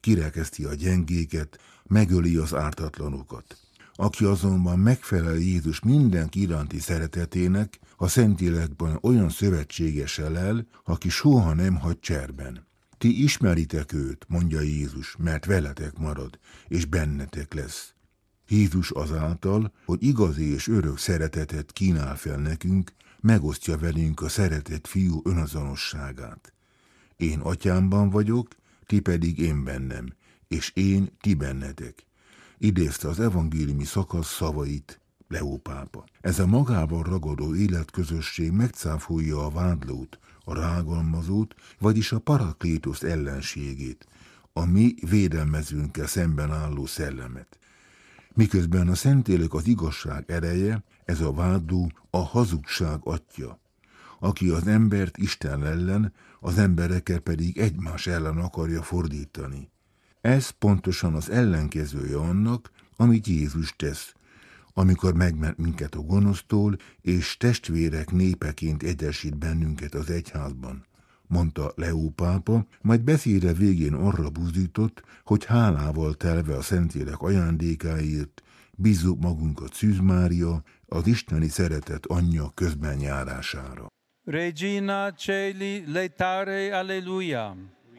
kirekeszti a gyengéket, megöli az ártatlanokat. Aki azonban megfelel Jézus mindenki iránti szeretetének, a Szentlélekben olyan szövetségessel el, aki soha nem hagy cserben. Ti ismeritek őt, mondja Jézus, mert veletek marad, és bennetek lesz. Jézus azáltal, hogy igazi és örök szeretetet kínál fel nekünk, megosztja velünk a szeretett fiú önazonosságát. Én atyámban vagyok, ti pedig én bennem, és én ti bennetek. Idézte az evangéliumi szakasz szavait Leó pápa. Ez a magával ragadó életközösség megcáfolja a vádlót, a rágalmazót, vagyis a paraklétosz ellenségét, a mi védelmezőnkkel szemben álló szellemet. Miközben a Szentlélek az igazság ereje, ez a vádló a hazugság atya, aki az embert Isten ellen, az embereket pedig egymás ellen akarja fordítani. Ez pontosan az ellenkezője annak, amit Jézus tesz, amikor megment minket a gonosztól, és testvérek népeként egyesít bennünket az egyházban, mondta Leó pápa, majd beszéde végén arra buzdított, hogy hálával telve a Szentlélek ajándékáért bízzuk magunkat Szűz Mária, az isteni szeretet anyja közbenjárására. Regina Celi letare alleluia.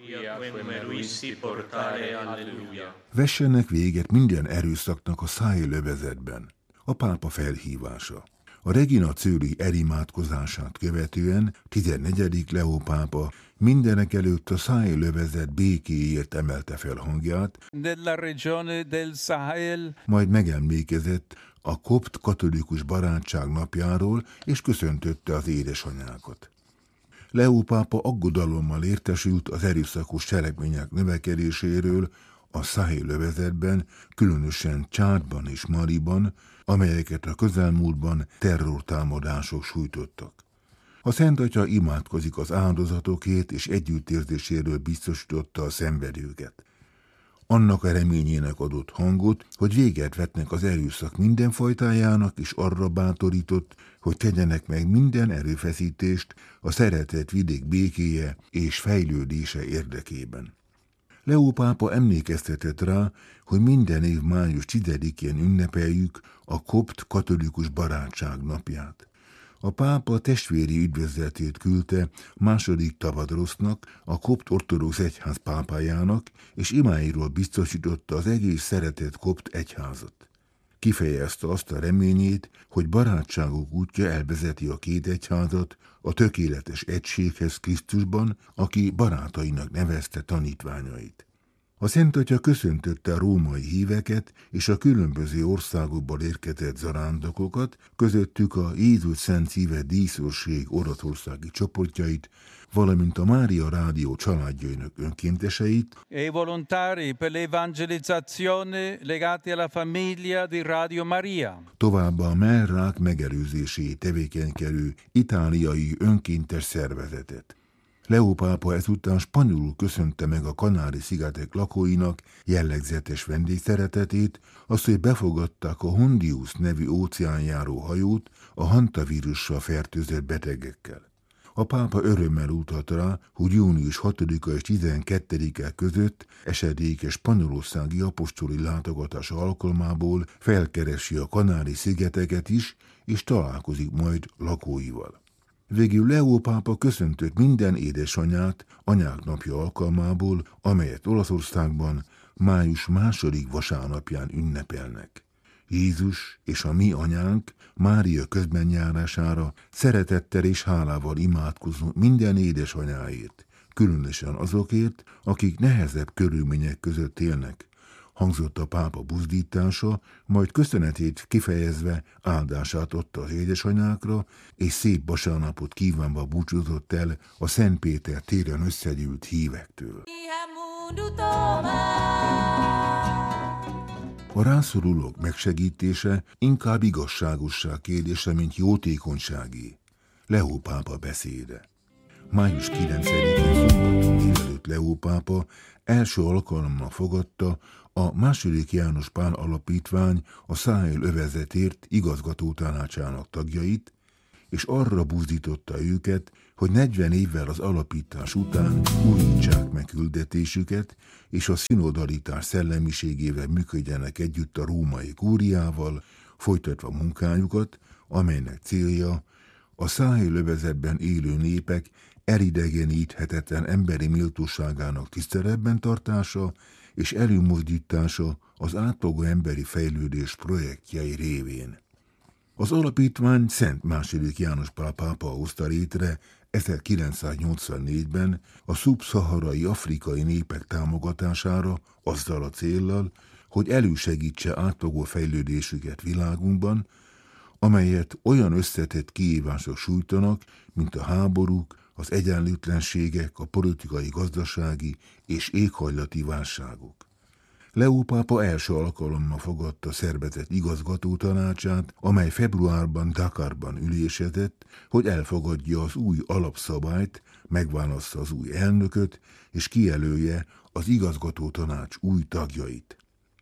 Vessenek véget minden erőszaknak a szájlövezetben. A pápa felhívása. A Regina Coeli elimádkozását követően 14. Leó pápa mindenek előtt a szájlövezet békéért emelte fel hangját, majd megemlékezett a kopt katolikus barátság napjáról, és köszöntötte az édesanyákat. Leó pápa aggodalommal értesült az erőszakos cselekmények növekedéséről a szájlövezetben, különösen Csádban és Maliban, amelyeket a közelmúltban terrortámadások sújtottak. A Szent Atya imádkozik az áldozatokért, és együttérzéséről biztosította a szenvedőket. Annak a reményének adott hangot, hogy véget vetnek az erőszak minden fajtájának, és arra bátorított, hogy tegyenek meg minden erőfeszítést a szeretett vidék békéje és fejlődése érdekében. Leó pápa emlékeztetett rá, hogy minden év május 10-én ünnepeljük a kopt katolikus barátság napját. A pápa testvéri üdvözletét küldte II. Tavadrosznak, a kopt ortodox egyház pápájának, és imáiról biztosította az egész szeretett kopt egyházat. Kifejezte azt a reményét, hogy barátságok útja elvezeti a két egyházat a tökéletes egységhez Krisztusban, aki barátainak nevezte tanítványait. A Szent Atya köszöntötte a római híveket és a különböző országokból érkezett zarándokokat, közöttük a Jézus Szent Szíve díszőrség oroszországi csoportjait, valamint a Mária Rádió családjainak önkénteseit, e volontari per l'evangelizzazione legati alla famiglia di Radio Maria. Továbbá a mellrák megelőzéséért tevékenykedő itáliai önkéntes szervezetet. Leó pápa ezután spanyolul köszönte meg a Kanári-szigetek lakóinak jellegzetes vendégszeretetét, azt, hogy befogadták a Hondius nevű óceánjáró hajót a hantavírussal fertőzött betegekkel. A pápa örömmel utalt rá, hogy június 6-a és 12-e között esedékes spanyolországi apostoli látogatás alkalmából felkeresi a Kanári-szigeteket is, és találkozik majd lakóival. Végül Leó pápa köszöntött minden édesanyát Anyák napja alkalmából, amelyet Olaszországban május 2. vasárnapján ünnepelnek. Jézus és a mi anyánk Mária közbenjárására szeretettel és hálával imádkozunk minden édesanyáért, különösen azokért, akik nehezebb körülmények között élnek, hangzott a pápa buzdítása, majd köszönetét kifejezve áldását adta az édesanyákra, és szép vasárnapot kívánva búcsúzott el a Szent Péter téren összegyűlt hívektől. A rászorulók megsegítése inkább igazságosság kérdése, mint jótékonyságé. Leó pápa beszéde. Május 9-én szombaton délelőtt Leó pápa első alkalommal fogadta a II. János Pál Alapítvány a Száhél övezetért igazgató tanácsának tagjait, és arra buzdította őket, hogy 40 évvel az alapítás után újítsák meg küldetésüket, és a szinodalitás szellemiségével működjenek együtt a római kúriával, folytatva munkájukat, amelynek célja a Száhél-övezetben élő népek elidegeníthetetlen emberi méltóságának tiszteletben tartása és előmozdítása az átfogó emberi fejlődés projektjei révén. Az alapítvány Szent II. János Pál pápa hozta létre 1984-ben a szubszaharai afrikai népek támogatására azzal a céllal, hogy elősegítse átfogó fejlődésüket világunkban, amelyet olyan összetett kihívások sújtanak, mint a háborúk, az egyenlőtlenségek, a politikai, gazdasági és éghajlati válságok. Leó pápa első alkalommal fogadta a szervezet igazgató tanácsát, amely februárban Dakarban ülésezett, hogy elfogadja az új alapszabályt, megválassza az új elnököt, és kijelölje az igazgató tanács új tagjait.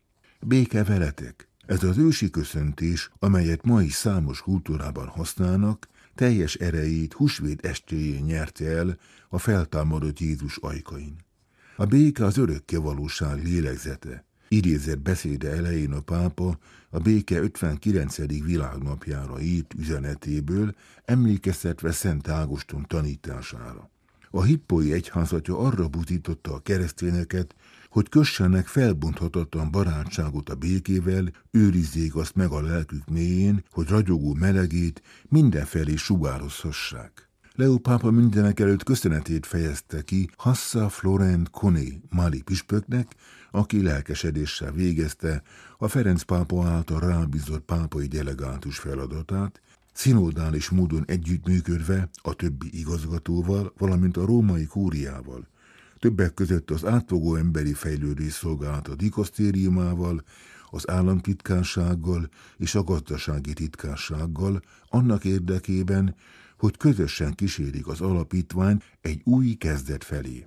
Béke veletek! Ez az ősi köszöntés, amelyet ma is számos kultúrában használnak, teljes erejét húsvét estéjén nyerte el a feltámadott Jézus ajkain. A béke az örökké valóság lélegzete. Idézett beszéde elején a pápa a béke 59. világnapjára írt üzenetéből, emlékeztetve Szent Ágoston tanítására. A hippói egyházatja arra buzdította a keresztényeket, hogy kössenek felbonthatatlan barátságot a békével, őrizzék azt meg a lelkük mélyén, hogy ragyogó melegét mindenfelé sugározhassák. Leó pápa mindenekelőtt köszönetét fejezte ki Hassa Florent Koné mali püspöknek, aki lelkesedéssel végezte a Ferenc pápa által rábízott pápai delegátus feladatát, szinodális módon együttműködve a többi igazgatóval, valamint a római kúriával, többek között az átfogó emberi fejlődés szolgálata dikasztériumával, az államtitkársággal és a gazdasági titkársággal, annak érdekében, hogy közösen kísérik az alapítvány egy új kezdet felé.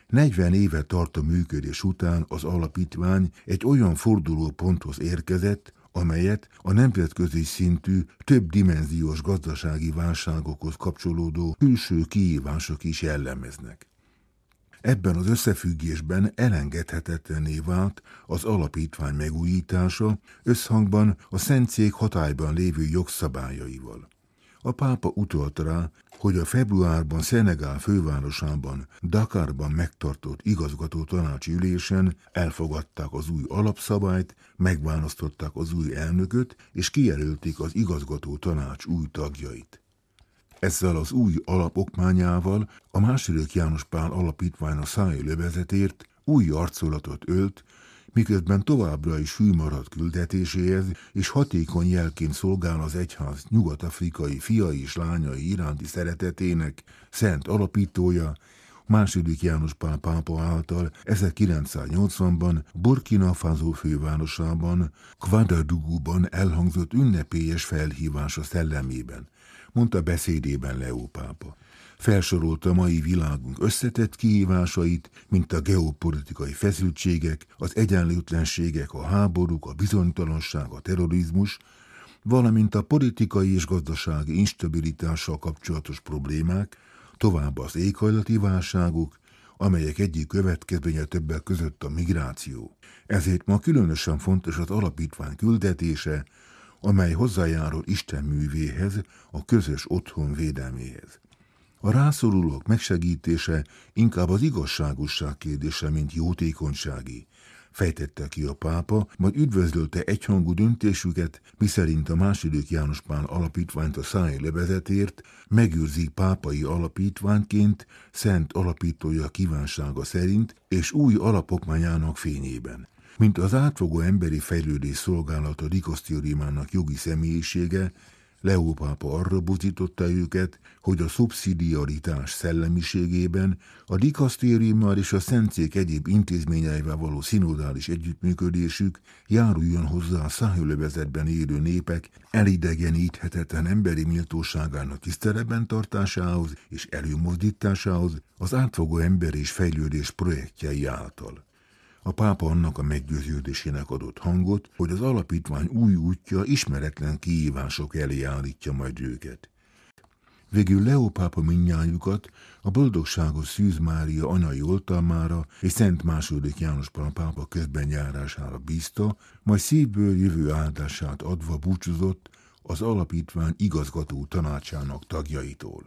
40 éve tartó működés után az alapítvány egy olyan fordulóponthoz érkezett, amelyet a nemzetközi szintű, több dimenziós gazdasági válságokhoz kapcsolódó külső kihívások is jellemeznek. Ebben az összefüggésben elengedhetetlenné vált az alapítvány megújítása összhangban a Szentszék hatályban lévő jogszabályaival. A pápa utalt rá, hogy a februárban Szenegál fővárosában, Dakarban megtartott igazgató tanácsi ülésen elfogadták az új alapszabályt, megválasztották az új elnököt, és kijelölték az igazgató tanács új tagjait. Ezzel az új alapokmányával a II. János Pál alapítvány a Száhél-övezetért új arculatot ölt, miközben továbbra is hű marad küldetéséhez, és hatékony jelként szolgál az egyház nyugat-afrikai fiai és lányai iránti szeretetének szent alapítója, II. János Pál pápa által 1980-ban Burkina Faso fővárosában, Ouagadougouban elhangzott ünnepélyes felhívása szellemében, mondta beszédében Leó pápa. Felsorolta mai világunk összetett kihívásait, mint a geopolitikai feszültségek, az egyenlőtlenségek, a háborúk, a bizonytalanság, a terrorizmus, valamint a politikai és gazdasági instabilitással kapcsolatos problémák, továbbá az éghajlati válságok, amelyek egyik következménye többek között a migráció. Ezért ma különösen fontos az alapítvány küldetése, amely hozzájárul Isten művéhez, a közös otthon védelméhez. A rászorulók megsegítése inkább az igazságosság kérdése, mint jótékonysági, fejtette ki a pápa, majd üdvözölte egyhangú döntésüket, miszerint a II. János Pál alapítványt a Száhél-övezetért megőrzik pápai alapítványként szent alapítója kívánsága szerint és új alapokmányának fényében. Mint az átfogó emberi fejlődés szolgálata dikasztériumának jogi személyisége, Leó pápa arra buzdította őket, hogy a szubszidiaritás szellemiségében a dikasztériummal és a Szentszék egyéb intézményeivel való szinodális együttműködésük járuljon hozzá a Száhél-övezetben élő népek elidegeníthetetlen emberi méltóságának tiszteletben tartásához és előmozdításához az átfogó emberi és fejlődés projektjei által. A pápa annak a meggyőződésének adott hangot, hogy az alapítvány új útja ismeretlen kihívások elé állítja majd őket. Végül Leó pápa mindnyájukat a boldogságos Szűz Mária anyai oltalmára és Szent II. János Pál pápa közbenjárására bízta, majd szívből jövő áldását adva búcsúzott az alapítvány igazgató tanácsának tagjaitól.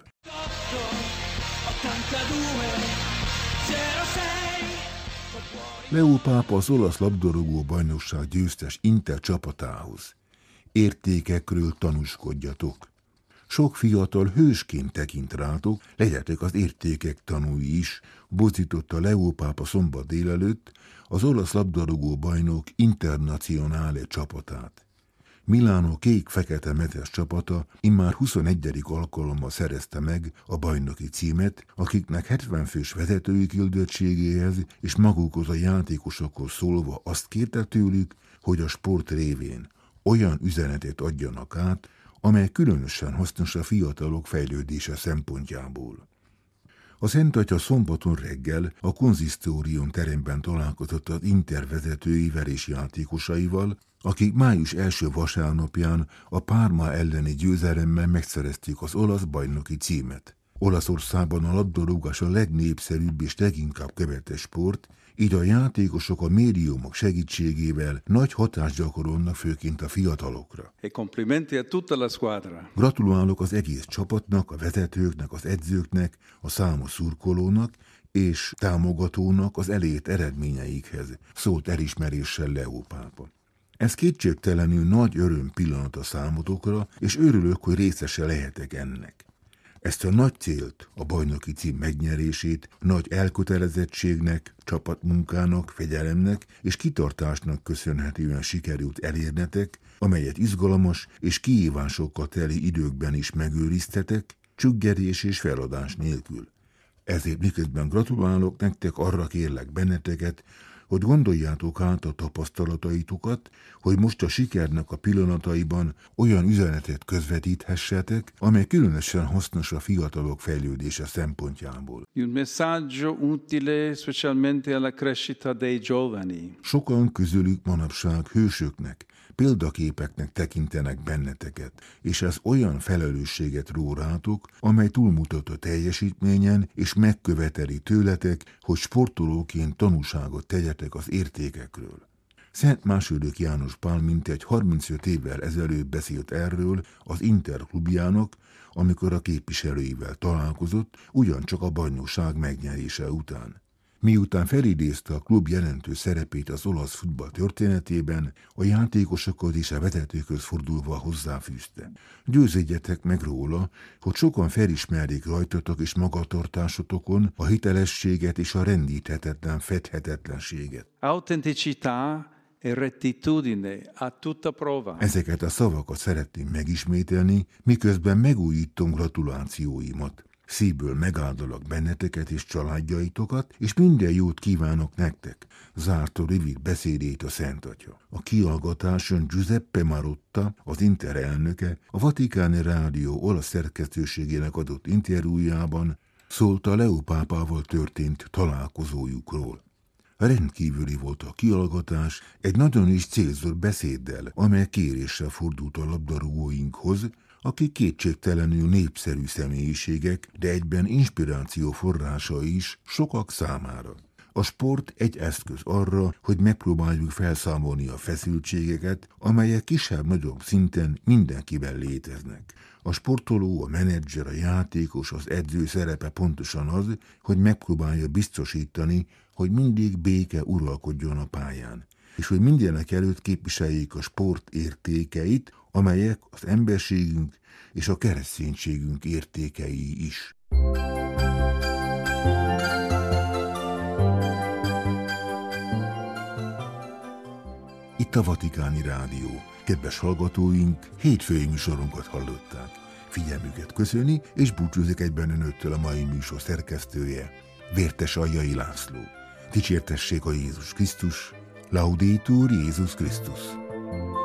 Leó pápa az olasz labdarúgó bajnokság győztes Inter csapatához: értékekről tanúskodjatok. Sok fiatal hősként tekint rátok, legyetek az értékek tanúi is, buzdította Leó pápa szombat délelőtt az olasz labdarúgó bajnok Internazionale csapatát. Milánó kék-fekete metes csapata immár 21. alkalommal szerezte meg a bajnoki címet, akiknek 70 fős vezetői küldöttségéhez és magukhoz a játékosokhoz szólva azt kérte tőlük, hogy a sport révén olyan üzenetet adjanak át, amely különösen hasznos a fiatalok fejlődése szempontjából. A Szent Atya szombaton reggel a konzisztórium teremben találkozott az Inter vezetőivel és játékosaival, akik május első vasárnapján a Parma elleni győzelemmel megszerezték az olasz bajnoki címet. Olaszországban a labdarúgás a legnépszerűbb és leginkább követett sport, így a játékosok a médiumok segítségével nagy hatást gyakorolnak főként a fiatalokra. Complimenti a tutta la squadra. Gratulálok az egész csapatnak, a vezetőknek, az edzőknek, a számos szurkolónak és támogatónak az elért eredményeikhez, szólt elismeréssel Leó pápa. Ez kétségtelenül nagy öröm pillanat a számotokra, és örülök, hogy részese lehetek ennek. Ezt a nagy célt, a bajnoki cím megnyerését nagy elkötelezettségnek, csapatmunkának, fegyelemnek és kitartásnak köszönhetően sikerült elérnetek, amelyet izgalmas és kihívásokkal teli időkben is megőriztetek, csüggedés és feladás nélkül. Ezért miközben gratulálok nektek, arra kérlek benneteket, hogy gondoljátok át a tapasztalataitokat, hogy most a sikernek a pillanataiban olyan üzenetet közvetíthessetek, amely különösen hasznos a fiatalok fejlődése szempontjából. Un messaggio utile specialmente alla crescita dei giovani. Sokan közülük manapság hősöknek, példaképeknek tekintenek benneteket, és ez olyan felelősséget ró rátok, amely túlmutat a teljesítményen, és megköveteli tőletek, hogy sportolóként tanúságot tegyetek az értékekről. Szent II. János Pál mintegy 35 évvel ezelőtt beszélt erről az Inter klubjának, amikor a képviselőivel találkozott, ugyancsak a bajnokság megnyerése után. Miután felidézte a klub jelentős szerepét az olasz futball történetében, a játékosokhoz és a vezetőkhöz fordulva hozzáfűzte: győződjetek meg róla, hogy sokan felismerjék rajtatok és magatartásotokon a hitelességet és a rendíthetetlen fedhetetlenséget. Autenticità e rettitudine a tutta prova. Ezeket a szavakat szeretném megismételni, miközben megújítom gratulációimat. Szívből megáldalak benneteket és családjaitokat, és minden jót kívánok nektek, zárta rövid beszédét a Szent Atya. A kihallgatáson Giuseppe Marotta, az Inter elnöke, a Vatikáni Rádió olasz szerkesztőségének adott interjújában szólt a Leó pápával történt találkozójukról. Rendkívüli volt a kihallgatás, egy nagyon is célzott beszéddel, amely kéréssel fordult a labdarúgóinkhoz, akik kétségtelenül népszerű személyiségek, de egyben inspiráció forrása is sokak számára. A sport egy eszköz arra, hogy megpróbáljuk felszámolni a feszültségeket, amelyek kisebb-nagyobb szinten mindenkiben léteznek. A sportoló, a menedzser, a játékos, az edző szerepe pontosan az, hogy megpróbálja biztosítani, hogy mindig béke uralkodjon a pályán, és hogy mindenek előtt képviseljék a sport értékeit, amelyek az emberségünk és a kereszténységünk értékei is. Itt a Vatikáni Rádió. Kedves hallgatóink, hétfői műsorunkat hallották. Figyelmüket köszöni, és búcsúzik egyben önöktől a mai műsor szerkesztője, Vértes Aljai László. Dicsértessék a Jézus Krisztus, Laudetur Jézus Krisztus.